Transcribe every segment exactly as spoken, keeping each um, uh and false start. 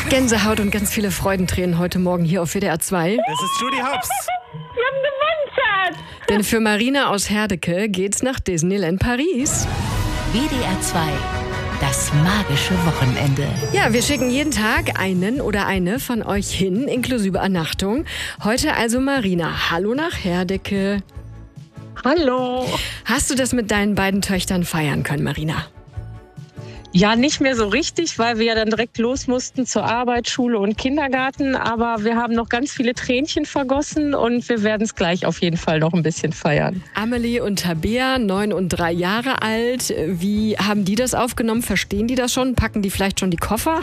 Gänsehaut und ganz viele Freudentränen heute Morgen hier auf W D R zwei. Das ist Judy Hopps. Wir haben gewonnen, Schatz. Denn für Marina aus Herdecke geht's nach Disneyland Paris. W D R zwei, das magische Wochenende. Ja, wir schicken jeden Tag einen oder eine von euch hin, inklusive Übernachtung. Heute also Marina. Hallo nach Herdecke. Hallo. Hast du das mit deinen beiden Töchtern feiern können, Marina? Ja, nicht mehr so richtig, weil wir ja dann direkt los mussten zur Arbeit, Schule und Kindergarten. Aber wir haben noch ganz viele Tränchen vergossen und wir werden es gleich auf jeden Fall noch ein bisschen feiern. Amelie und Tabea, neun und drei Jahre alt. Wie haben die das aufgenommen? Verstehen die das schon? Packen die vielleicht schon die Koffer?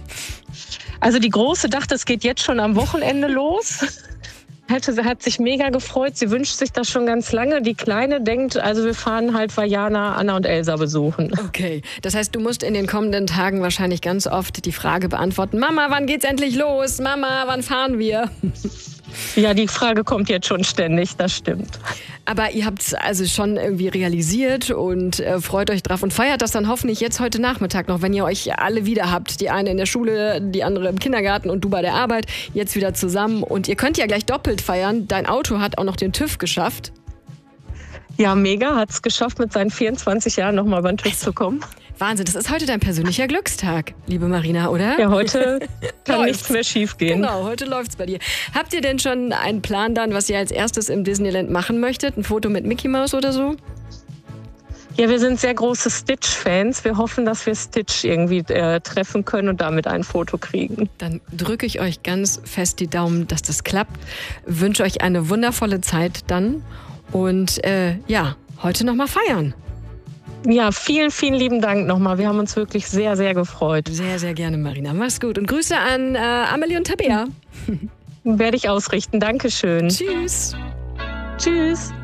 Also die Große dachte, es geht jetzt schon am Wochenende los. Sie hat sich mega gefreut. Sie wünscht sich das schon ganz lange. Die Kleine denkt, also wir fahren halt Vajana, Anna und Elsa besuchen. Okay, das heißt, du musst in den kommenden Tagen wahrscheinlich ganz oft die Frage beantworten: Mama, wann geht's endlich los? Mama, wann fahren wir? Ja, die Frage kommt jetzt schon ständig, das stimmt. Aber ihr habt es also schon irgendwie realisiert und äh, freut euch drauf und feiert das dann hoffentlich jetzt heute Nachmittag noch, wenn ihr euch alle wieder habt. Die eine in der Schule, die andere im Kindergarten und du bei der Arbeit. Jetzt wieder zusammen. Und ihr könnt ja gleich doppelt feiern. Dein Auto hat auch noch den TÜV geschafft. Ja, mega, hat es geschafft, mit seinen vierundzwanzig Jahren nochmal über den TÜV zu kommen. Wahnsinn, das ist heute dein persönlicher Glückstag, liebe Marina, oder? Ja, heute kann nichts mehr schief gehen. Genau, heute läuft's bei dir. Habt ihr denn schon einen Plan dann, was ihr als erstes im Disneyland machen möchtet? Ein Foto mit Mickey Mouse oder so? Ja, wir sind sehr große Stitch-Fans. Wir hoffen, dass wir Stitch irgendwie äh, treffen können und damit ein Foto kriegen. Dann drücke ich euch ganz fest die Daumen, dass das klappt. Wünsche euch eine wundervolle Zeit dann. Und äh, ja, heute nochmal feiern. Ja, vielen, vielen lieben Dank nochmal. Wir haben uns wirklich sehr, sehr gefreut. Sehr, sehr gerne, Marina. Mach's gut. Und Grüße an äh, Amelie und Tabea. Werde ich ausrichten. Dankeschön. Tschüss. Tschüss.